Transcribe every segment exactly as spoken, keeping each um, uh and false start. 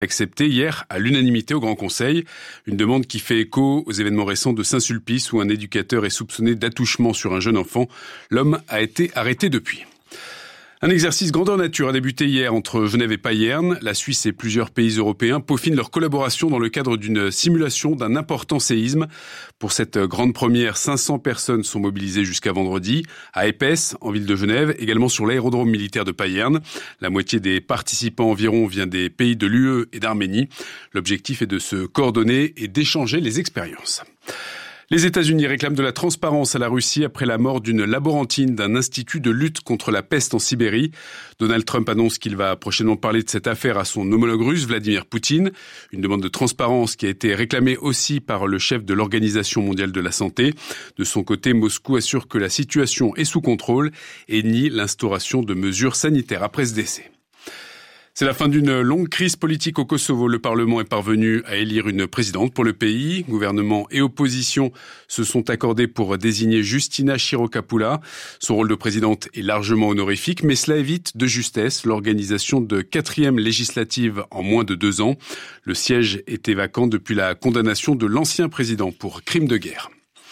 accepté hier à l'unanimité au Grand Conseil. Une demande qui fait écho aux événements récents de Saint-Sulpice où un éducateur est soupçonné d'attouchement sur un jeune enfant. L'homme a été arrêté depuis. Un exercice grandeur nature a débuté hier entre Genève et Payerne. La Suisse et plusieurs pays européens peaufinent leur collaboration dans le cadre d'une simulation d'un important séisme. Pour cette grande première, cinq cents personnes sont mobilisées jusqu'à vendredi à Épaisse, en ville de Genève, également sur l'aérodrome militaire de Payerne. La moitié des participants environ vient des pays de l'U E et d'Arménie. L'objectif est de se coordonner et d'échanger les expériences. Les États-Unis réclament de la transparence à la Russie après la mort d'une laborantine d'un institut de lutte contre la peste en Sibérie. Donald Trump annonce qu'il va prochainement parler de cette affaire à son homologue russe, Vladimir Poutine. Une demande de transparence qui a été réclamée aussi par le chef de l'Organisation mondiale de la santé. De son côté, Moscou assure que la situation est sous contrôle et nie l'instauration de mesures sanitaires après ce décès. C'est la fin d'une longue crise politique au Kosovo. Le Parlement est parvenu à élire une présidente pour le pays. Gouvernement et opposition se sont accordés pour désigner Justina Chirokapula. Son rôle de présidente est largement honorifique, mais cela évite de justesse l'organisation de quatrième législative en moins de deux ans. Le siège était vacant depuis la condamnation de l'ancien président pour crime de guerre.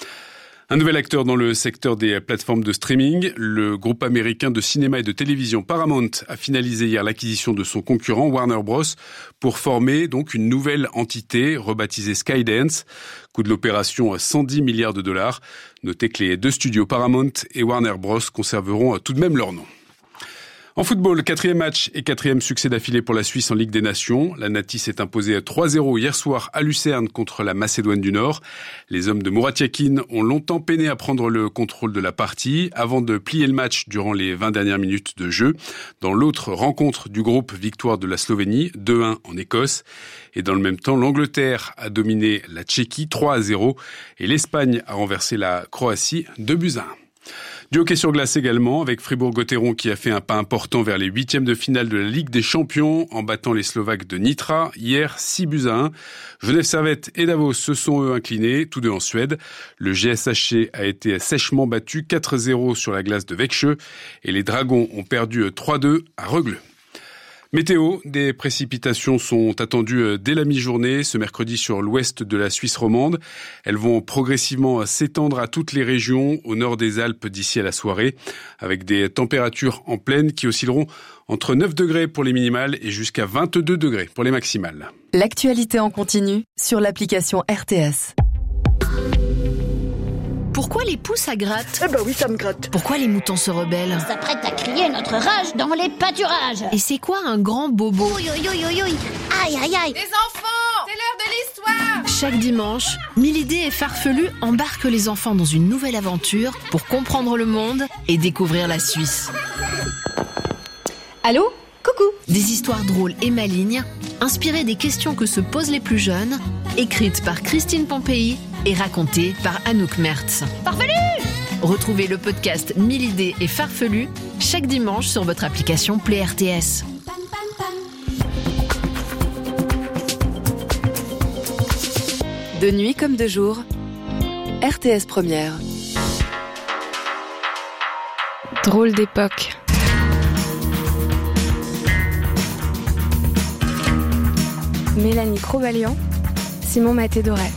Un nouvel acteur dans le secteur des plateformes de streaming, le groupe américain de cinéma et de télévision Paramount a finalisé hier l'acquisition de son concurrent Warner Bros. Pour former donc une nouvelle entité rebaptisée Skydance. Coût de l'opération cent dix milliards de dollars. Notez que les deux studios Paramount et Warner Bros. Conserveront tout de même leur nom. En football, quatrième match et quatrième succès d'affilée pour la Suisse en Ligue des Nations. La Nati s'est imposée trois zéro hier soir à Lucerne contre la Macédoine du Nord. Les hommes de Murat Yakin ont longtemps peiné à prendre le contrôle de la partie avant de plier le match durant les vingt dernières minutes de jeu. Dans l'autre rencontre du groupe, victoire de la Slovénie, deux un en Écosse. Et dans le même temps, l'Angleterre a dominé la Tchéquie trois à zéro et l'Espagne a renversé la Croatie deux buts à un. Du hockey sur glace également, avec Fribourg-Gotteron qui a fait un pas important vers les huitièmes de finale de la Ligue des Champions en battant les Slovaques de Nitra. Hier, six buts à un. Genève Servette et Davos se sont eux inclinés, tous deux en Suède. Le G S H C a été sèchement battu quatre zéro sur la glace de Växjö et les Dragons ont perdu trois deux à Rögle. Météo, des précipitations sont attendues dès la mi-journée ce mercredi sur l'ouest de la Suisse romande. Elles vont progressivement s'étendre à toutes les régions au nord des Alpes d'ici à la soirée, avec des températures en plaine qui oscilleront entre neuf degrés pour les minimales et jusqu'à vingt-deux degrés pour les maximales. L'actualité en continu sur l'application R T S. Pourquoi les poules ça gratte ? Eh ben oui, ça me gratte. Pourquoi les moutons se rebellent ? On s'apprête à crier notre rage dans les pâturages. Et c'est quoi un grand bobo ? Ouïe, ouïe, ouïe, ouïe, ouïe. Aïe, aïe, aïe. Les enfants, c'est l'heure de l'histoire. Chaque dimanche, Mille idées et Farfelus embarquent les enfants dans une nouvelle aventure pour comprendre le monde et découvrir la Suisse. Allô ? Coucou. Des histoires drôles et malignes, inspirées des questions que se posent les plus jeunes, écrites par Christine Pompéi et racontées par Anouk Mertz. Farfelu ! Retrouvez le podcast Mille idées et Farfelus chaque dimanche sur votre application Play R T S. De nuit comme de jour, R T S Première. Drôle d'époque. Mélanie Crobalian, Simon Maté-Doré.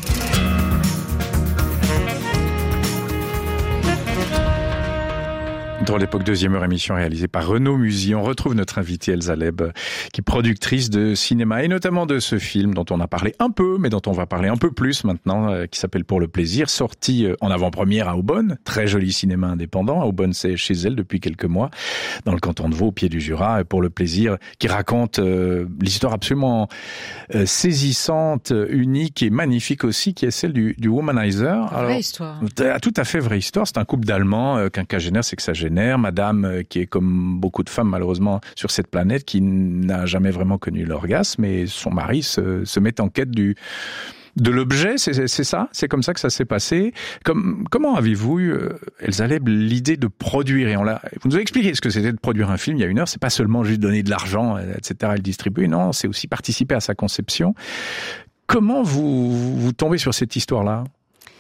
Dans l'époque, deuxième heure émission réalisée par Renaud Musy. On retrouve notre invitée Elsa Leb, qui est productrice de cinéma et notamment de ce film dont on a parlé un peu, mais dont on va parler un peu plus maintenant, qui s'appelle Pour le plaisir, sorti en avant-première à Aubonne. Très joli cinéma indépendant. À Aubonne, c'est chez elle depuis quelques mois, dans le canton de Vaud, au pied du Jura. Pour le plaisir, qui raconte euh, l'histoire absolument euh, saisissante, unique et magnifique aussi, qui est celle du, du Womanizer. Alors, vraie histoire. Tout à fait vraie histoire. C'est un couple d'Allemands, euh, quinquagénaire, sexagénaire. Madame qui est comme beaucoup de femmes malheureusement sur cette planète qui n'a jamais vraiment connu l'orgasme et son mari se, se met en quête du de l'objet, c'est, c'est ça, c'est comme ça que ça s'est passé. Comme, comment avez-vous eu, euh, Elsa Leb, l'idée de produire et on l'a, vous nous avez expliqué ce que c'était de produire un film il y a une heure. C'est pas seulement juste donner de l'argent, et cetera, et le distribuer. Non, c'est aussi participer à sa conception. Comment vous vous tombez sur cette histoire-là ?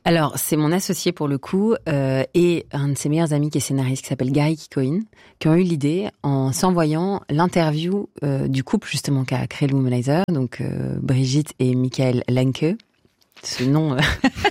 Alors, c'est mon associé pour le coup, euh, et un de ses meilleurs amis qui est scénariste, qui s'appelle Gary Kikoin, qui ont eu l'idée en s'envoyant l'interview euh, du couple justement qui a créé le Womanizer, donc euh, Brigitte et Michael Lenke. Ce nom, euh...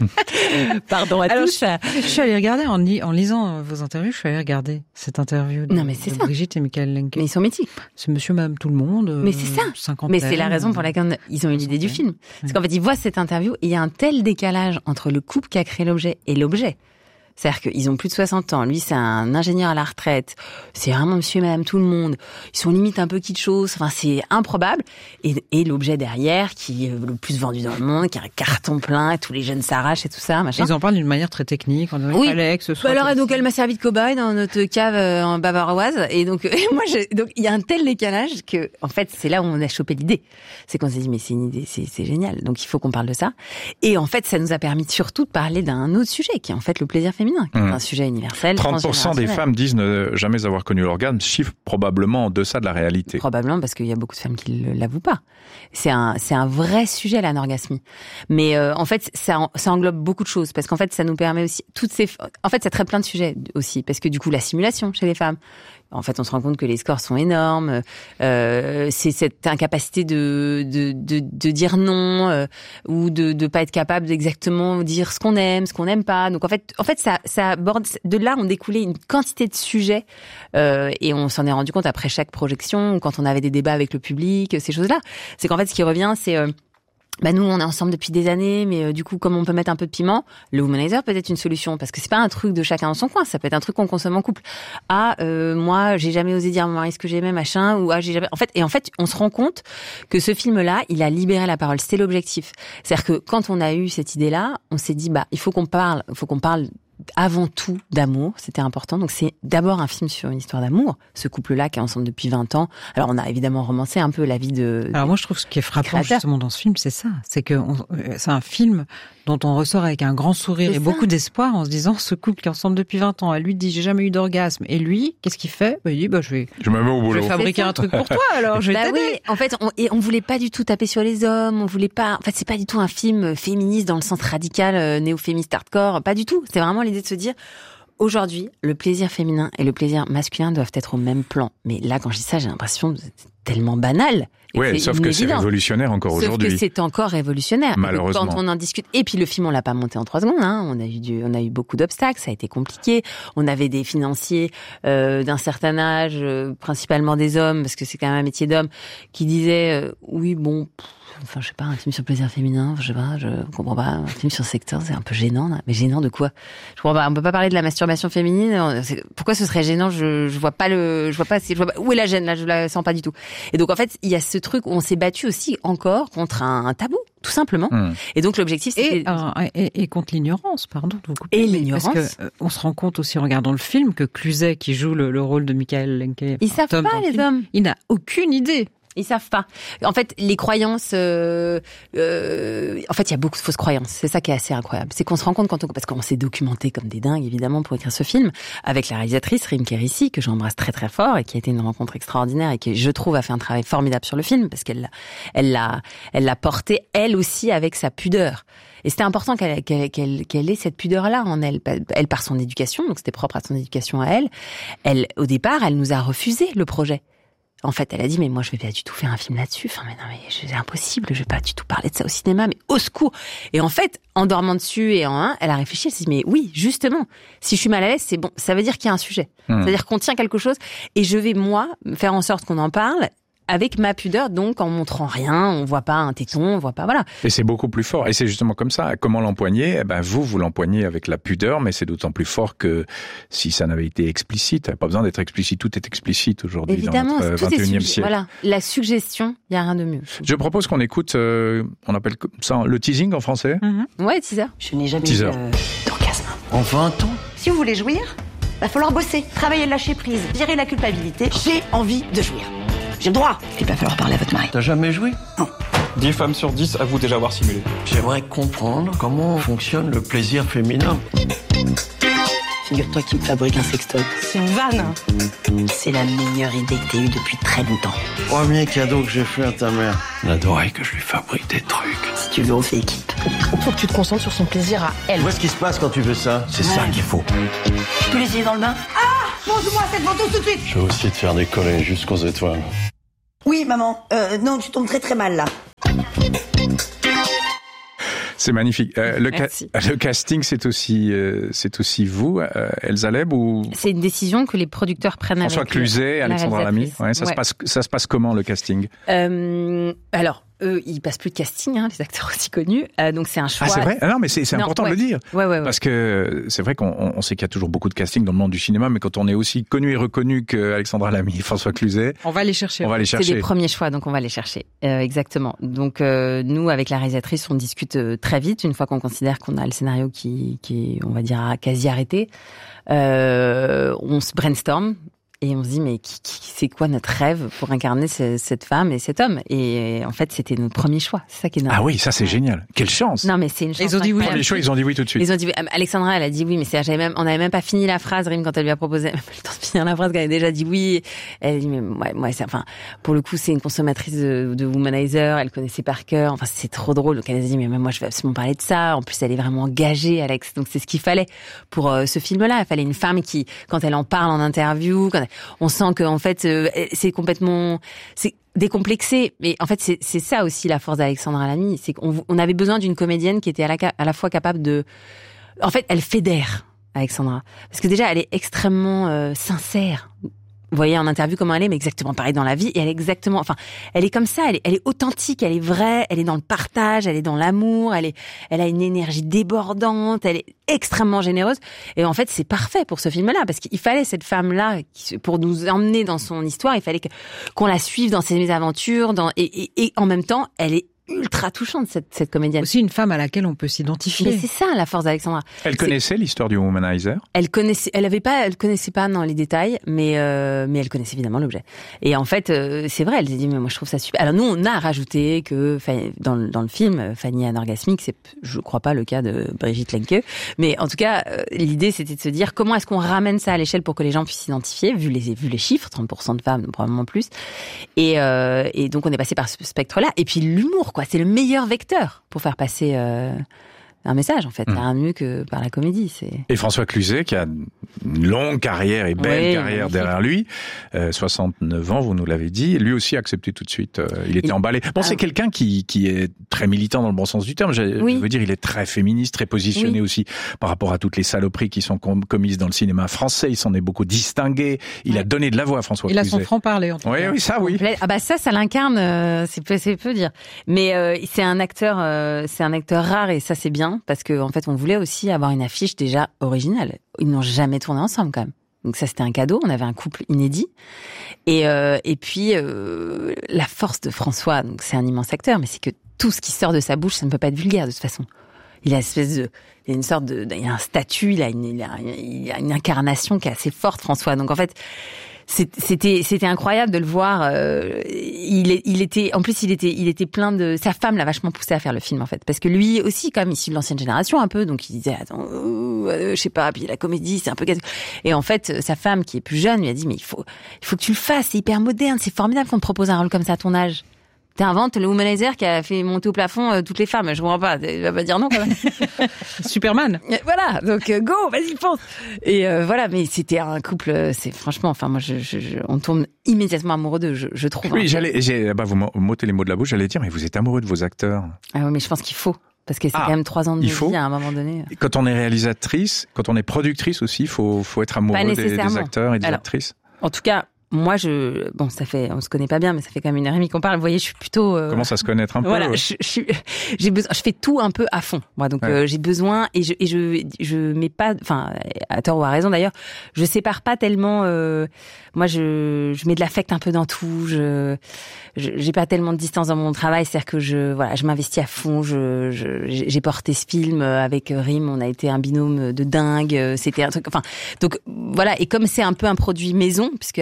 pardon à Alors, tous. Je, je suis allée regarder en, li- en lisant vos interviews, je suis allée regarder cette interview de, non, mais c'est de ça. Brigitte et Michael Lenke. Mais ils sont mythiques. C'est Monsieur, Madame, tout le monde. Euh, mais c'est ça. cinquantaine, mais c'est la raison pour laquelle ils ont eu l'idée du film. Ouais. Parce qu'en fait, ils voient cette interview et il y a un tel décalage entre le couple qui a créé l'objet et l'objet. C'est-à-dire qu'ils ont plus de soixante ans. Lui, c'est un ingénieur à la retraite. C'est vraiment monsieur et madame tout le monde. Ils sont limite un peu kitschos. Enfin, c'est improbable. Et, et l'objet derrière, qui est le plus vendu dans le monde, qui a un carton plein, et tous les jeunes s'arrachent et tout ça, machin. Ils en parlent d'une manière très technique. On oui. fallait que ce soit. Bah alors, donc, elle m'a servi de cobaye dans notre cave euh, en bavaroise. Et donc, et moi, je, donc, il y a un tel décalage que, en fait, c'est là où on a chopé l'idée. C'est qu'on s'est dit, mais c'est une idée, c'est, c'est génial. Donc, il faut qu'on parle de ça. Et en fait, ça nous a permis surtout de parler d'un autre sujet, qui est en fait le plaisir féminin. Qui est mmh. un sujet universel. trente pour cent des femmes disent ne jamais avoir connu l'orgasme, chiffre probablement en deçà de la réalité. Probablement parce qu'il y a beaucoup de femmes qui ne l'avouent pas. C'est un, c'est un vrai sujet, l'anorgasmie. Mais euh, en fait, ça, ça englobe beaucoup de choses parce qu'en fait, ça nous permet aussi toutes ces. En fait, ça traite plein de sujets aussi parce que du coup, la simulation chez les femmes. En fait, on se rend compte que les scores sont énormes. Euh, c'est cette incapacité de de de, de dire non euh, ou de de pas être capable d'exactement dire ce qu'on aime, ce qu'on n'aime pas. Donc en fait, en fait, ça ça aborde. De là, on découlait une quantité de sujets euh, et on s'en est rendu compte après chaque projection ou quand on avait des débats avec le public, ces choses-là. C'est qu'en fait, ce qui revient, c'est euh, bah nous on est ensemble depuis des années, mais euh, du coup comme on peut mettre un peu de piment, le Womanizer peut être une solution parce que c'est pas un truc de chacun dans son coin, ça peut être un truc qu'on consomme en couple. Ah euh, moi j'ai jamais osé dire à mon mari ce que j'aimais machin ou ah j'ai jamais en fait et en fait on se rend compte que ce film là il a libéré la parole, c'était l'objectif. C'est-à-dire que quand on a eu cette idée là, on s'est dit bah il faut qu'on parle, il faut qu'on parle avant tout d'amour, c'était important. Donc c'est d'abord un film sur une histoire d'amour, ce couple-là qui est ensemble depuis vingt ans. Alors on a évidemment romancé un peu la vie de... Alors moi je trouve ce qui est frappant justement dans ce film, c'est ça. C'est que on, c'est un film dont on ressort avec un grand sourire c'est et ça. Beaucoup d'espoir en se disant ce couple qui est ensemble depuis vingt ans, elle lui dit j'ai jamais eu d'orgasme. Et lui, qu'est-ce qu'il fait? bah, Il dit bah je vais, je, me mets au boulot. je vais fabriquer un truc pour toi alors, je vais bah t'aider. Oui, en fait on, et on voulait pas du tout taper sur les hommes, on voulait pas... En fait c'est pas du tout un film féministe dans le sens radical, euh, néo-féministe hardcore, pas du tout. C'est vraiment l'idée de se dire... Aujourd'hui, le plaisir féminin et le plaisir masculin doivent être au même plan. Mais là, quand je dis ça, j'ai l'impression que c'est tellement banal. Oui, sauf que c'est révolutionnaire encore sauf aujourd'hui. Sauf que c'est encore révolutionnaire. Malheureusement. Quand on en discute. Et puis le film, on l'a pas monté en trois secondes. Hein. On a eu du, on a eu beaucoup d'obstacles. Ça a été compliqué. On avait des financiers euh, d'un certain âge, euh, principalement des hommes, parce que c'est quand même un métier d'homme, qui disaient euh, oui, bon. Pff, Enfin, je sais pas, un film sur le plaisir féminin, je sais pas, je comprends pas. Un film sur secteur, c'est un peu gênant, là. Mais gênant de quoi? Je comprends pas. On peut pas parler de la masturbation féminine. Pourquoi ce serait gênant? Je, je vois pas le, je vois pas, je vois pas, où est la gêne, là? Je la sens pas du tout. Et donc, en fait, il y a ce truc où on s'est battu aussi encore contre un, un tabou, tout simplement. Mmh. Et donc, l'objectif, c'est. Et, euh, et, et contre l'ignorance, pardon. De vous couper, et l'ignorance. Parce que, euh, on se rend compte aussi en regardant le film que Cluzet, qui joue le, le rôle de Michael Lenke. Ils savent pas, les hommes. Il n'a aucune idée. Ils savent pas. En fait, les croyances, euh, euh, en fait, il y a beaucoup de fausses croyances. C'est ça qui est assez incroyable. C'est qu'on se rend compte quand on, parce qu'on s'est documenté comme des dingues, évidemment, pour écrire ce film, avec la réalisatrice Rim Kérissi, que j'embrasse très très fort et qui a été une rencontre extraordinaire et qui, je trouve, a fait un travail formidable sur le film parce qu'elle l'a, elle l'a, elle l'a porté elle aussi avec sa pudeur. Et c'était important qu'elle, qu'elle, qu'elle, qu'elle ait cette pudeur-là en elle. Elle, par son éducation, donc c'était propre à son éducation à elle. Elle, au départ, elle nous a refusé le projet. En fait, elle a dit, mais moi, je vais pas du tout faire un film là-dessus. Enfin, mais non, mais c'est impossible. Je vais pas du tout parler de ça au cinéma, mais au secours. Et en fait, en dormant dessus et en un, elle a réfléchi. Elle s'est dit, mais oui, justement, si je suis mal à l'aise, c'est bon. Ça veut dire qu'il y a un sujet. Mmh. Ça veut dire qu'on tient quelque chose. Et je vais, moi, faire en sorte qu'on en parle avec ma pudeur, donc en montrant rien, on voit pas un téton, on voit pas, voilà. Et c'est beaucoup plus fort. Et c'est justement comme ça. Comment l'empoigner? Eh ben, vous, vous l'empoignez avec la pudeur, mais c'est d'autant plus fort que si ça n'avait été explicite. Pas besoin d'être explicite. Tout est explicite aujourd'hui. Évidemment, dans notre tout vingt et unième est siècle. Voilà. La suggestion, il y a rien de mieux. Je propose qu'on écoute, euh, on appelle ça le teasing en français. Mm-hmm. Ouais, teaser. Je n'ai jamais teaser. eu euh, d'orgasme. En vingt ans? Si vous voulez jouir, va falloir bosser, travailler, lâcher prise, gérer la culpabilité. J'ai envie de jouir. J'ai le droit. Il va falloir parler à votre mari. T'as jamais joué? Non. dix femmes sur dix avouent déjà avoir simulé. J'aimerais comprendre comment fonctionne le plaisir féminin. Figure-toi qu'il me fabrique un sextoy. C'est une vanne. C'est la meilleure idée que t'aies eue depuis très longtemps. Premier cadeau que j'ai fait à ta mère. Elle adorait que je lui fabrique des trucs. Si tu veux, on fait équipe. Il faut que tu te concentres sur son plaisir à elle. Tu vois ce qui se passe quand tu veux ça? C'est ouais. ça qu'il faut. Tu peux l'essayer dans le bain? Ah! Montre-moi cette ventouse tout de suite! Je vais aussi te faire décoller jusqu'aux étoiles. Oui, maman. Euh, non, tu tombes très très mal, là. C'est magnifique. Euh, le, ca- le casting, c'est aussi, euh, c'est aussi vous, euh, Elsa Leb, ou c'est une décision que les producteurs prennent François avec Cluzet, la Alexandra Lamy. Ouais, ça ouais. se passe, ça se passe comment le casting? euh, Alors, eux, ils passent plus de casting, hein, les acteurs aussi connus. Euh, donc c'est un choix. Ah, c'est vrai? Ah non, mais c'est, c'est non, important ouais. de le dire. Ouais, ouais, ouais. Parce que c'est vrai qu'on on sait qu'il y a toujours beaucoup de casting dans le monde du cinéma, mais quand on est aussi connu et reconnu qu'Alexandra Lamy et François Cluzet, on va les chercher. On va les chercher. C'est des premiers choix, donc on va les chercher. Euh, exactement. Donc euh, nous, avec la réalisatrice, on discute euh, très vite une fois qu'on considère qu'on a le scénario qui, qui est, on va dire, quasi arrêté. Euh, on se brainstorm. Et on se dit, mais qui, qui, c'est quoi notre rêve pour incarner ce, cette femme et cet homme? Et en fait, c'était notre premier choix. C'est ça qui est dingue. Ah oui, ça c'est ouais. génial. Quelle chance! Non, mais c'est une chance. Ils ont dit oui. Premier choix, ils ont dit oui tout de suite. Ils ont dit oui. Alexandra, elle a dit oui, mais c'est, j'avais même, on n'avait même pas fini la phrase, Rim, quand elle lui a proposé. Elle n'a pas eu le temps de finir la phrase, qu'elle avait déjà dit oui. Elle a dit, mais moi, moi c'est, enfin, pour le coup, c'est une consommatrice de, de Womanizer. Elle connaissait par cœur. Enfin, c'est trop drôle. Donc elle a dit, mais moi, je vais absolument parler de ça. En plus, elle est vraiment engagée, Alex. Donc c'est ce qu'il fallait pour euh, ce film-là. Il fallait une femme qui, quand elle en parle en interview, quand elle, on sent que en fait, euh, c'est complètement, c'est décomplexé. Mais en fait, c'est, c'est ça aussi la force d'Alexandra Lamy, c'est qu'on on avait besoin d'une comédienne qui était à la, à la fois capable de, en fait, elle fédère Alexandra, parce que déjà, elle est extrêmement euh, sincère. Vous voyez en interview comment elle est, mais exactement pareil dans la vie. Et elle est exactement, enfin, elle est comme ça. Elle est, elle est authentique, elle est vraie, elle est dans le partage, elle est dans l'amour, elle est, elle a une énergie débordante, elle est extrêmement généreuse. Et en fait, c'est parfait pour ce film-là, parce qu'il fallait cette femme-là qui, pour nous emmener dans son histoire. Il fallait que, qu'on la suive dans ses mésaventures, dans, et, et, et en même temps, elle est ultra touchante, cette, cette comédienne. Aussi une femme à laquelle on peut s'identifier. Mais c'est ça, la force d'Alexandra. Elle c'est... connaissait l'histoire du Womanizer? Elle connaissait, elle avait pas, elle connaissait pas dans les détails, mais, euh, mais elle connaissait évidemment l'objet. Et en fait, euh, c'est vrai, elle s'est dit, mais moi je trouve ça super. Alors nous, on a rajouté que, dans le, dans le film, Fanny anorgasmique, c'est, je crois pas le cas de Brigitte Lenke, mais en tout cas, euh, l'idée c'était de se dire, comment est-ce qu'on ramène ça à l'échelle pour que les gens puissent s'identifier, vu les, vu les chiffres, trente pour cent de femmes, probablement plus. Et, euh, et donc on est passé par ce spectre-là. Et puis l'humour, quoi, c'est le meilleur vecteur pour faire passer euh, un message, en fait. Mmh. Rien mieux que par la comédie. C'est... Et François Cluzet, qui a une longue carrière et belle oui, carrière magnifique. derrière lui, euh, soixante-neuf ans, vous nous l'avez dit, lui aussi a accepté tout de suite. Euh, il était il... emballé. Bon, ah, c'est oui. quelqu'un qui, qui est très militant dans le bon sens du terme. Je, oui. je veux dire, il est très féministe, très positionné oui. aussi par rapport à toutes les saloperies qui sont com- commises dans le cinéma français. Il s'en est beaucoup distingué. Il oui. a donné de la voix à François il Cluzet. Il a son franc-parler, en tout oui, cas. Oui, ça, oui. Ah bah ça, ça l'incarne, euh, c'est peu, c'est peu dire. Mais euh, c'est un acteur, euh, c'est un acteur rare et ça c'est bien parce que en fait on voulait aussi avoir une affiche déjà originale. Ils n'ont jamais tourné ensemble quand même. Donc ça c'était un cadeau. On avait un couple inédit. Et euh, et puis euh, la force de François, donc c'est un immense acteur, mais c'est que tout ce qui sort de sa bouche, ça ne peut pas être vulgaire de toute façon. Il a une espèce de, il a une sorte de, il a un statut, il a une, il a, il a une incarnation qui est assez forte, François. Donc en fait. C'était, c'était incroyable de le voir. Euh, il, il était, en plus, il était, il était plein de. Sa femme l'a vachement poussé à faire le film en fait, parce que lui aussi, quand même, issu de l'ancienne génération un peu, donc il disait attends, euh, je sais pas, puis la comédie, c'est un peu. Et en fait, sa femme qui est plus jeune lui a dit mais il faut, il faut que tu le fasses, c'est hyper moderne, c'est formidable qu'on te propose un rôle comme ça à ton âge. T'inventes le Womanizer qui a fait monter au plafond euh, toutes les femmes. Je comprends pas. Tu vas pas dire non quand même. Superman. Voilà. Donc euh, go, vas-y pense. Et euh, voilà. Mais c'était un couple. C'est franchement. Enfin moi, je, je, je, on tombe immédiatement amoureux d'eux. Je, je trouve. Oui, hein. j'allais. J'ai, bah vous m'ôtez les mots de la bouche. J'allais dire, mais vous êtes amoureux de vos acteurs. Ah oui, mais je pense qu'il faut. Parce que c'est ah, quand même trois ans de vie à un moment donné. Quand on est réalisatrice, quand on est productrice aussi, faut faut être amoureux des, des acteurs et des Alors, actrices. En tout cas. Moi, je bon, ça fait, on se connaît pas bien, mais ça fait quand même une heure et demie qu'on parle. Vous voyez, je suis plutôt. Euh, Commence à se connaître un peu. Voilà, je, je, j'ai besoin, je fais tout un peu à fond. Moi, donc ouais. euh, j'ai besoin et je et je je mets pas, enfin, à tort ou à raison d'ailleurs, je sépare pas tellement. Euh, moi, je je mets de l'affect un peu dans tout. Je, je j'ai pas tellement de distance dans mon travail, c'est-à-dire que je voilà, je m'investis à fond. Je, je j'ai porté ce film avec Rim, on a été un binôme de dingue. C'était un truc, enfin, donc voilà. Et comme c'est un peu un produit maison, puisque à la base c'est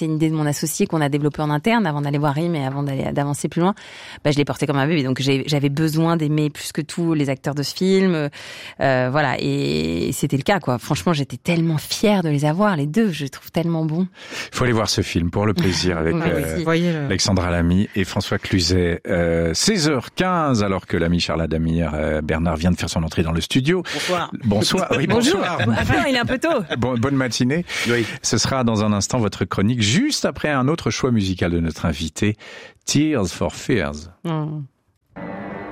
une idée de mon associé qu'on a développée en interne avant d'aller voir Rim et avant d'aller d'avancer plus loin. Bah, je l'ai porté comme un bébé. Donc j'ai, j'avais besoin d'aimer plus que tout les acteurs de ce film. Euh, voilà, et c'était le cas, quoi. Franchement, j'étais tellement fière de les avoir, les deux. Je les trouve tellement bons. Il faut aller voir ce film pour le plaisir avec Oui, euh, oui. Alexandra Lamy et François Cluzet. Euh, seize heures quinze, alors que l'ami Charles Adamir, euh, Bernard vient de faire son entrée dans le studio. Bonsoir. Bonsoir. Oui, Bonjour. bonsoir. Attends, il est un peu tôt. Bon, bonne matinée. Oui. Ce sera dans un instant votre chronique, juste après un autre choix musical de notre invité, Tears for Fears. Mmh.